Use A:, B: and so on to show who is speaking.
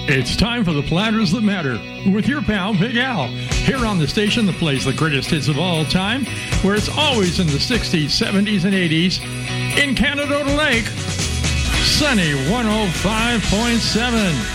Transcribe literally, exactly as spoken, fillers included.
A: It's time for the Platters That Matter with your pal, Big Al. Here on the station that plays the greatest hits of all time, where it's always in the sixties, seventies, and eighties. In Canada Lake, sunny one oh five point seven.